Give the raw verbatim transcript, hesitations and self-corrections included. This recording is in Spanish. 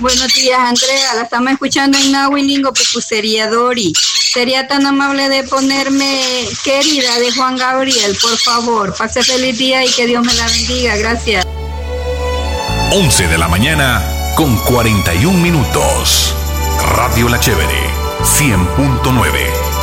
Buenos días, Andrea. La estamos escuchando en Nahuilingo, Pupusería Dori. Sería tan amable de ponerme Querida de Juan Gabriel, por favor. Pase feliz día y que Dios me la bendiga. Gracias. once de la mañana con cuarenta y un minutos. Radio La Chévere, cien punto nueve.